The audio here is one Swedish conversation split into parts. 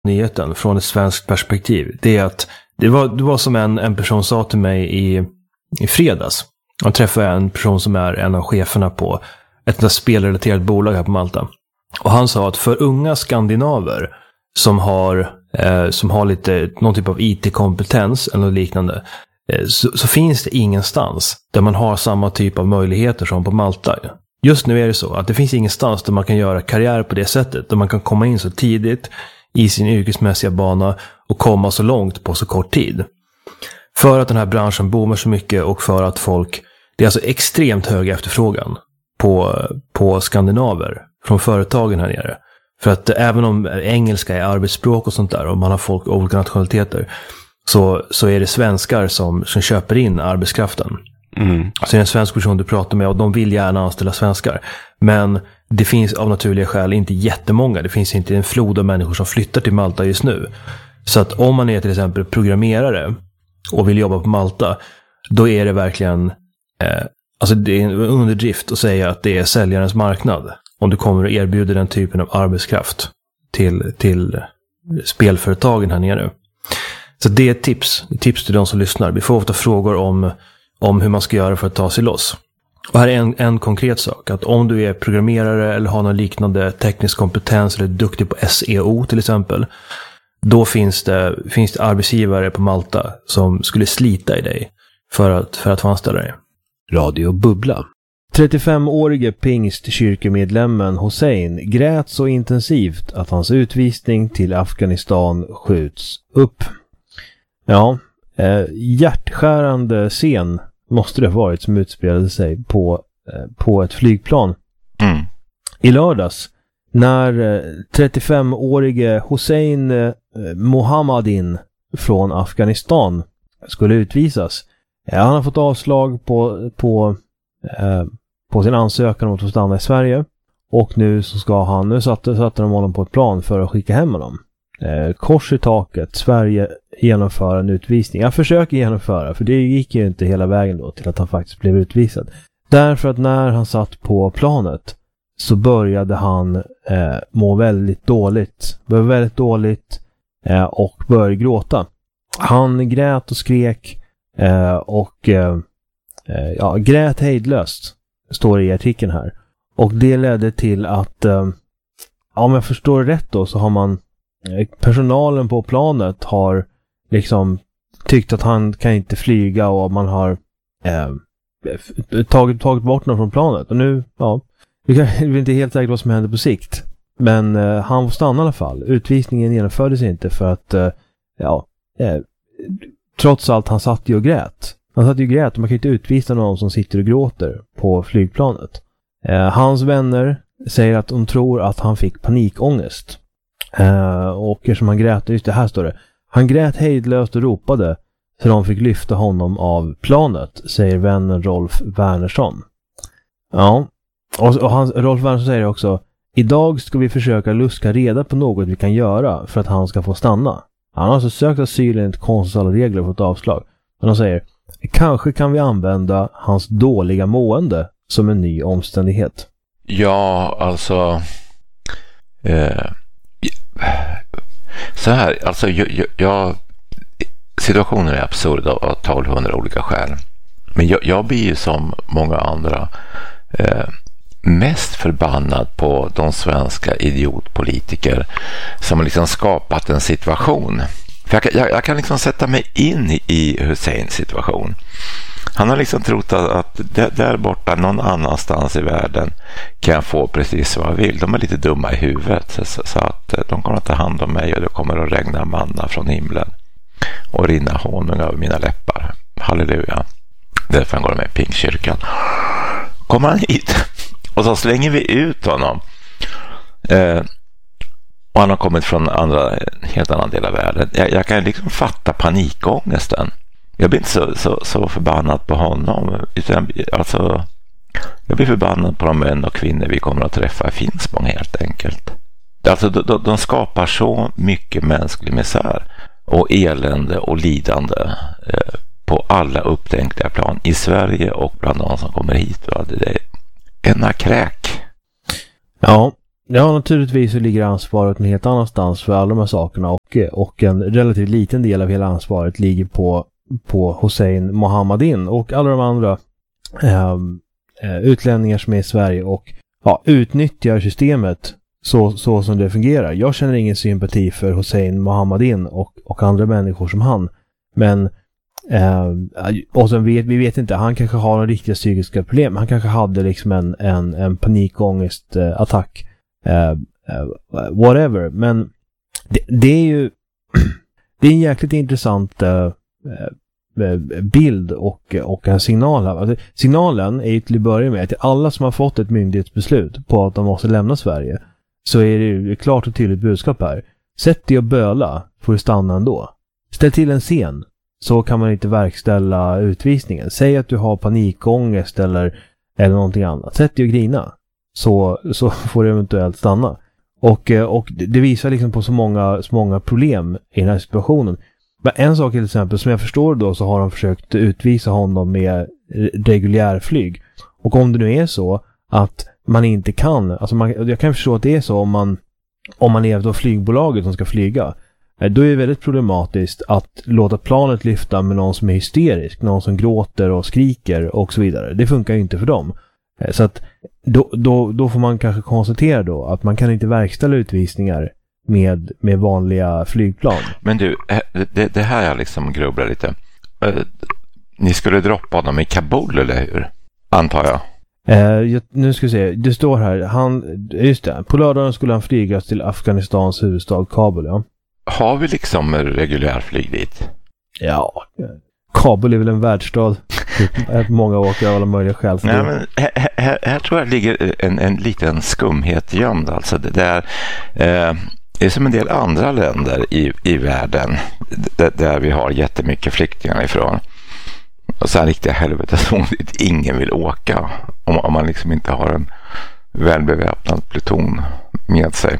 nyheten från ett svenskt perspektiv. Det är att det var som en person sa till mig i fredags. Jag träffade en person som är en av cheferna på ett spelrelaterat bolag här på Malta. Och han sa att för unga skandinaver som har lite någon typ av IT-kompetens eller något liknande, så finns det ingenstans där man har samma typ av möjligheter som på Malta. Just nu är det så att det finns ingenstans där man kan göra karriär på det sättet, där man kan komma in så tidigt i sin yrkesmässiga bana och komma så långt på så kort tid. För att den här branschen boomar så mycket och för att det är alltså extremt hög efterfrågan på skandinaver från företagen här nere. För att även om engelska är arbetsspråk och sånt där, och man har folk av olika nationaliteter, så är det svenskar som köper in arbetskraften. Så är det en svensk person du pratar med och de vill gärna anställa svenskar. Men det finns av naturliga skäl inte jättemånga. Det finns inte en flod av människor som flyttar till Malta just nu. Så att om man är till exempel programmerare och vill jobba på Malta, då är det verkligen alltså det är en underdrift att säga att det är säljarens marknad om du kommer och erbjuder den typen av arbetskraft till spelföretagen här nere. Så det är ett tips till de som lyssnar. Vi får ofta frågor om hur man ska göra för att ta sig loss. Och här är en konkret sak, att om du är programmerare eller har någon liknande teknisk kompetens eller är duktig på SEO till exempel, då finns det arbetsgivare på Malta som skulle slita i dig för att få anställa dig. Radio Bubbla. 35-årige pingstkyrkemedlemmen Hussein grät så intensivt att hans utvisning till Afghanistan skjuts upp. Ja, hjärtskärande scen måste det ha varit som utspelade sig på ett flygplan. I lördags när 35-årige Hussein Mohammadin från Afghanistan skulle utvisas. Han har fått avslag på sin ansökan om att få stanna i Sverige, och nu satte de honom på ett plan för att skicka hem honom. Kors i taket, Sverige genomför en utvisning. Jag försöker genomföra, för det gick ju inte hela vägen då till att han faktiskt blev utvisad. Därför att när han satt på planet så började han må väldigt dåligt. Och började gråta. Han grät och skrek grät hejdlöst, står det i artikeln här. Och det ledde till att om jag förstår rätt då, så har personalen på planet har liksom tyckt att han kan inte flyga, och man har tagit bort honom från planet. Och nu, vi är inte helt säkert vad som händer på sikt, men han får stanna i alla fall. Utvisningen genomfördes inte för att trots allt han satt ju och grät. Och man kan inte utvisa någon som sitter och gråter på flygplanet. Hans vänner säger att de tror att han fick panikångest. Och eftersom han grät, just det här står det, han grät hejdlöst och ropade så de fick lyfta honom av planet, säger vännen Rolf Wernersson. Ja, och Rolf Wernersson säger också: idag ska vi försöka luska reda på något vi kan göra för att han ska få stanna. Han har alltså sökt asyl enligt konsulära regler och fått avslag. Men de säger: kanske kan vi använda hans dåliga mående som en ny omständighet. Ja, alltså så här, alltså situationen är absurd av 1200 olika skäl. Men jag blir ju som många andra mest förbannad på de svenska idiotpolitiker som har liksom skapat en situation. För jag kan liksom sätta mig in i Husseins situation. Han har liksom trott att där borta någon annanstans i världen kan jag få precis vad jag vill. De är lite dumma i huvudet, så att de kommer att ta hand om mig och det kommer att regna manna från himlen och rinna honung över mina läppar. Halleluja. Därför han går med i Pingstkyrkan. Kommer han hit och så slänger vi ut honom. Och han har kommit från helt annan del av världen. Jag kan liksom fatta panikångesten. Jag blir inte så förbannad på honom. Alltså, jag blir förbannad på de män och kvinnor vi kommer att träffa i Finspång helt enkelt. Alltså, de skapar så mycket mänsklig misär och elände och lidande på alla upptänkliga plan i Sverige och bland de som kommer hit. Det är ena kräk. Ja, Ja, naturligtvis så ligger ansvaret en helt annanstans för alla de här sakerna och en relativt liten del av hela ansvaret ligger på Hossein Mohammadin och alla de andra utlänningar som är i Sverige och utnyttjar systemet så som det fungerar. Jag känner ingen sympati för Hossein Mohammadin och andra människor som han. Men och sen vi vet inte, han kanske har några riktiga psykiska problem. Han kanske hade liksom en panikångestattack. Whatever. Men det är ju det är en jäkligt intressant bild och en signal här. Alltså, signalen är ju till att börja med att alla som har fått ett myndighetsbeslut på att de måste lämna Sverige, så är det ju klart och tydligt budskap här. Sätt dig och böla, får du stanna ändå. Ställ till en scen, så kan man inte verkställa utvisningen. Säg att du har panikångest eller någonting annat. Sätt dig och grina, så får du eventuellt stanna. Och det visar liksom på så många problem i den här situationen. Men en sak till exempel, som jag förstår då, så har de försökt utvisa honom med reguljärflyg. Och om det nu är så att man inte kan, alltså jag kan förstå att det är så om man är då flygbolaget som ska flyga, då är det väldigt problematiskt att låta planet lyfta med någon som är hysterisk, någon som gråter och skriker och så vidare. Det funkar ju inte för dem. Så att då får man kanske konstatera då att man kan inte verkställa utvisningar med vanliga flygplan. Men du, det här jag liksom grubblar lite. Ni skulle droppa honom i Kabul, eller hur? Antar jag. Nu ska vi se, det står här, just det, på lördagen skulle han flygas till Afghanistans huvudstad Kabul, ja. Har vi liksom reguljärflyg dit? Ja, Kabul är väl en världsstad. Många åker av alla möjliga skäl. Nej, men här tror jag ligger en liten skumhet gömd. Alltså det är som en del andra länder i världen där vi har jättemycket flyktingar ifrån. Och sen riktiga helveteszon dit ingen vill åka om man liksom inte har en välbeväpnad pluton med sig.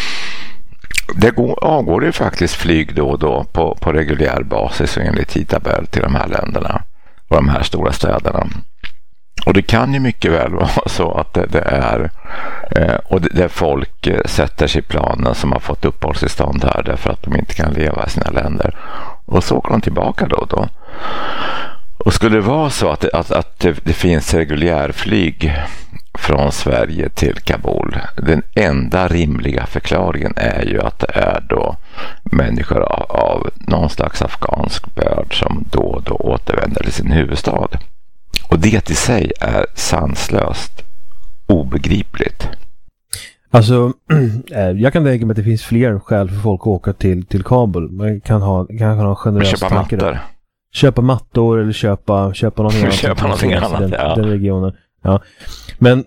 Det avgår ju faktiskt flyg då och då på reguljär basis och enligt tidtabell till de här länderna och de här stora städerna. Och det kan ju mycket väl vara så att det är och där folk sätter sig i planen som har fått uppehållstillstånd här därför att de inte kan leva i sina länder. Och så åker de tillbaka då och då. Och skulle det vara så att det finns reguljärflyg från Sverige till Kabul, den enda rimliga förklaringen är ju att det är då människor av någon slags afghansk börd som då och då återvänder till sin huvudstad. Och det i sig är sanslöst obegripligt. Alltså, jag kan tänka mig att det finns fler skäl för folk att åka till Kabul. Man kan ha en generös tanke där. Köpa mattor eller köpa någonting annat. Köpa någonting annat, den regionen. Ja. Men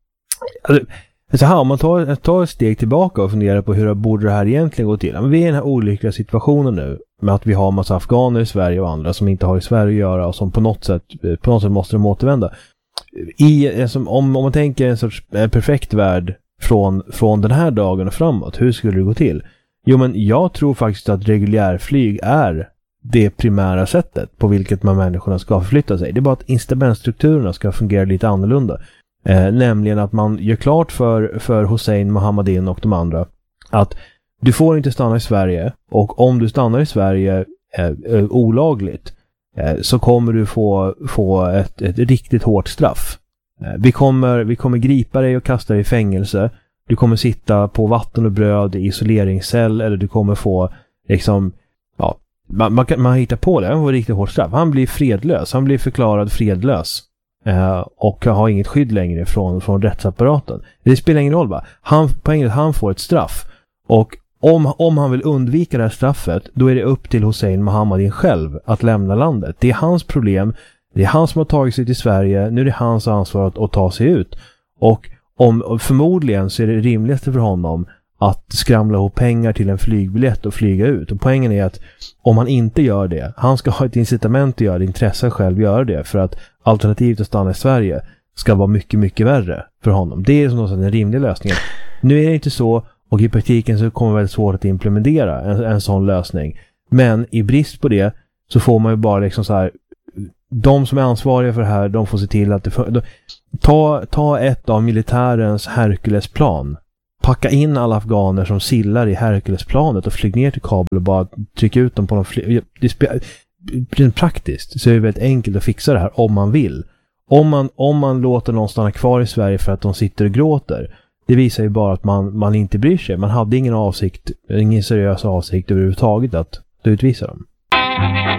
så här, om man tar ett steg tillbaka och funderar på hur borde det här egentligen gå till. Men vi är i den här olyckliga situationen nu med att vi har en massa afghaner i Sverige och andra som inte har i Sverige att göra och som på något sätt måste de återvända. Om man tänker en sorts perfekt värld från den här dagen och framåt, hur skulle det gå till? Jo, men jag tror faktiskt att reguljärflyg är det primära sättet på vilket människorna ska förflytta sig. Det är bara att incitamentstrukturerna ska fungera lite annorlunda. Nämligen att man gör klart för Hossein Mohammadin och de andra att du får inte stanna i Sverige, och om du stannar i Sverige olagligt så kommer du få ett riktigt hårt straff. Vi kommer gripa dig och kasta dig i fängelse. Du kommer sitta på vatten och bröd i isoleringscell, eller du kommer få liksom, ja, man hittar på det. Han får riktigt hårt straff. Han blir fredlös. Han blir förklarad fredlös. Och har inget skydd längre från rättsapparaten. Det spelar ingen roll, va? Han får ett straff. Och om han vill undvika det här straffet, då är det upp till Hossein Mohammadin själv att lämna landet. Det är hans problem. Det är han som har tagit sig till Sverige. Nu är det hans ansvar att ta sig ut. Och förmodligen så är det rimligaste för honom att skramla ihop pengar till en flygbiljett och flyga ut. Och poängen är att om han inte gör det, han ska ha ett incitament att göra det, intresse att själv göra det, för att alternativet att stanna i Sverige ska vara mycket, mycket värre för honom. Det är som något en rimlig lösning. Nu är det inte så, och i praktiken så kommer det väldigt svårt att implementera en sån lösning. Men i brist på det så får man ju bara liksom så här, de som är ansvariga för det här, de får se till att ta ett av militärens Herkulesplan. packa in alla afghaner som sillar i Herkulesplanet och flyga ner till Kabul och bara trycka ut dem på någon rent praktiskt så är det väldigt enkelt att fixa det här om man vill. Om man låter någon stanna kvar i Sverige för att de sitter och gråter, det visar ju bara att man inte bryr sig. Man hade ingen seriös avsikt överhuvudtaget att utvisa dem.